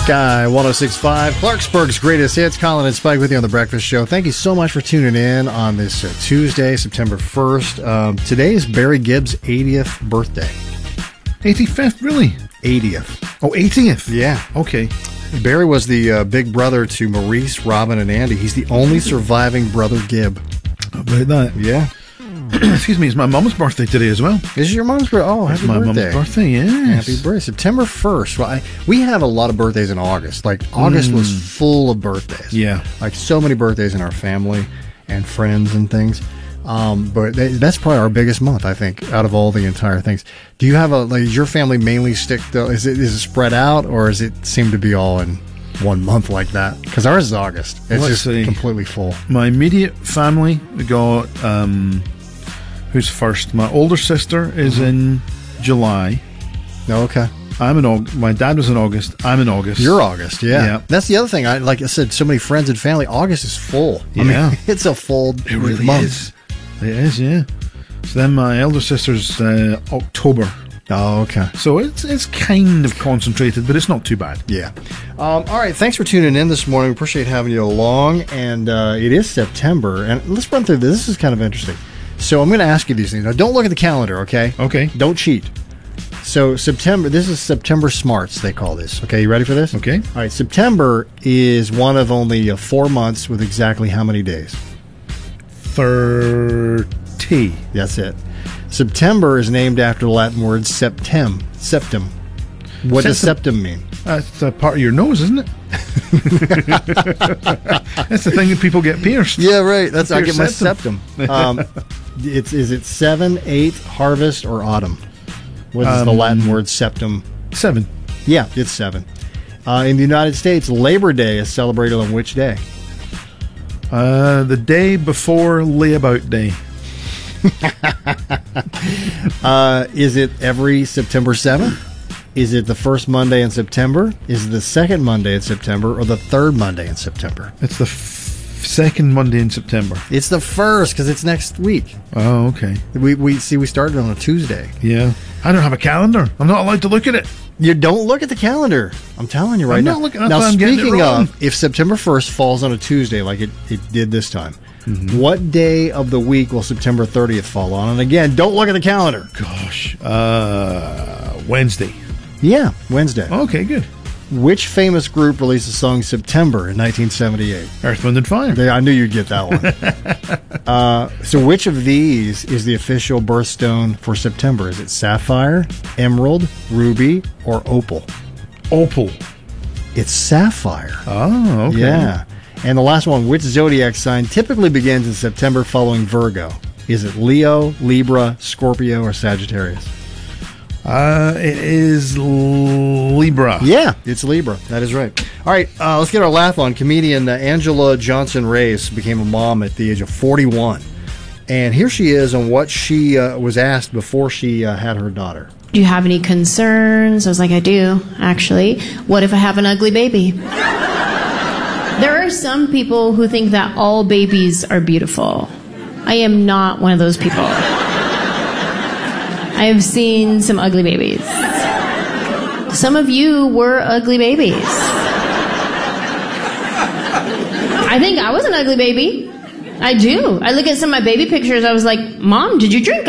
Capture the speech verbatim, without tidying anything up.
Sky one oh six point five, Clarksburg's greatest hits. Colin and Spike with you on The Breakfast Show. Thank you so much for tuning in on this uh, Tuesday, September first. Um, today is Barry Gibb's eightieth birthday. eighty-fifth, really? eightieth. Oh, eightieth? Yeah. Okay. Barry was the uh, big brother to Maurice, Robin, and Andy. He's the only surviving brother Gibb. How about that? Yeah. Excuse me, it's my mum's birthday today as well. This is your mom's birthday? Oh, happy it's my birthday. mum's birthday, yes. Happy birthday. September first. Well, I, we have a lot of birthdays in August. Like, August mm. was full of birthdays. Yeah. Like, so many birthdays in our family and friends and things. Um, but they, that's probably our biggest month, I think, out of all the entire things. Do you have a, like, is your family mainly stick, though? Is it, is it spread out, or does it seem to be all in one month like that? Because ours is August. It's Let's just see. completely full. My immediate family, we got, um, who's first? My older sister is mm-hmm. in July. Oh, okay. I'm in August. My dad was in August. I'm in August. You're August, yeah. yeah. That's the other thing. I like I said, so many friends and family. August is full. Yeah. I mean, it's a full It really month. is. It is, yeah. So then my elder sister's uh, October. Oh, okay. So it's it's kind of concentrated, but it's not too bad. Yeah. Um, all right. Thanks for tuning in this morning. We appreciate having you along. And uh, it is September. And let's run through this. This is kind of interesting. So I'm going to ask you these things. Now, don't look at the calendar, okay? Okay. Don't cheat. So September, this is September Smarts, they call this. Okay, you ready for this? Okay. All right. September is one of only uh, four months with exactly how many days? thirty. That's it. September is named after the Latin word septem. Septum. What does septum mean? That's a part of your nose, isn't it? That's the thing that people get pierced. Yeah, right. That's I get my septum. septum. Um, it's is it seven, eight, harvest, or autumn? What is Um, the Latin word septum? Seven. Yeah, it's seven. Uh, in the United States, Labor Day is celebrated on which day? Uh, the day before layabout day. uh, is it every September seventh? Is it the first Monday in September? Is it the second Monday in September, or the third Monday in September? It's the f- second Monday in September. It's the first, because it's next week. Oh, okay. We we see we started on a Tuesday. Yeah. I don't have a calendar. I'm not allowed to look at it. You don't look at the calendar. I'm telling you right I'm now. not looking. I now, thought I'm getting it speaking wrong. of, if September first falls on a Tuesday like it, it did this time, mm-hmm. what day of the week will September thirtieth fall on? And again, don't look at the calendar. Gosh. Uh, Wednesday. Yeah, Wednesday. Okay, good. Which famous group released the song September in nineteen seventy-eight? Earth, Wind and Fire. They, I knew you'd get that one. uh, so which of these is the official birthstone for September? Is it sapphire, emerald, ruby, or opal? Opal. It's sapphire. Oh, okay. Yeah. And the last one, which zodiac sign typically begins in September following Virgo? Is it Leo, Libra, Scorpio, or Sagittarius? Uh, it is Libra. Yeah, it's Libra. That is right. All right, uh, let's get our laugh on. Comedian uh, Angela Johnson Reyes became a mom at the age of forty-one. And here she is on what she uh, was asked before she uh, had her daughter. Do you have any concerns? I was like, I do, actually. What if I have an ugly baby? There are some people who think that all babies are beautiful. I am not one of those people. I have seen some ugly babies. Some of you were ugly babies. I think I was an ugly baby. I do. I look at some of my baby pictures, I was like, Mom, did you drink